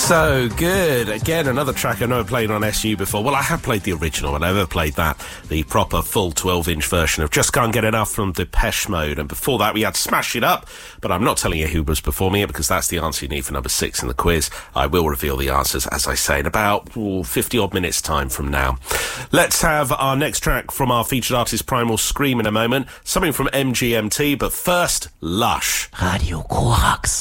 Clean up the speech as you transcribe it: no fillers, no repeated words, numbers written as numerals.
So good. Again, another track I know I played on SU before. Well, I have played the original. I never played that. The proper full 12-inch version of Just Can't Get Enough from Depeche Mode. And before that, we had Smash It Up. But I'm not telling you who was performing it because that's the answer you need for number 6 in the quiz. I will reveal the answers, as I say, in about 50-odd minutes' time from now. Let's have our next track from our featured artist Primal Scream in a moment. Something from MGMT, but first, Lush. Radio Korax.